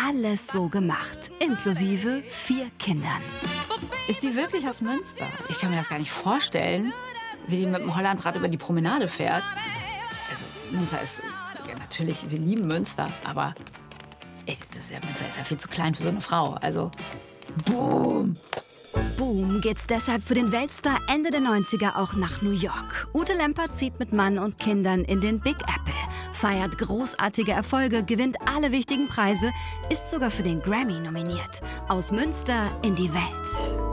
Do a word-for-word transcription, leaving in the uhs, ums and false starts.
alles so gemacht, inklusive vier Kindern. Ist die wirklich aus Münster? Ich kann mir das gar nicht vorstellen, wie die mit dem Hollandrad über die Promenade fährt. Also Münster ist, ja, natürlich, wir lieben Münster, aber ey, das ist ja, Münster ist ja viel zu klein für so eine Frau. Also, boom! Boom geht's deshalb für den Weltstar Ende der neunziger auch nach New York. Ute Lemper zieht mit Mann und Kindern in den Big Apple, feiert großartige Erfolge, gewinnt alle wichtigen Preise, ist sogar für den Grammy nominiert. Aus Münster in die Welt.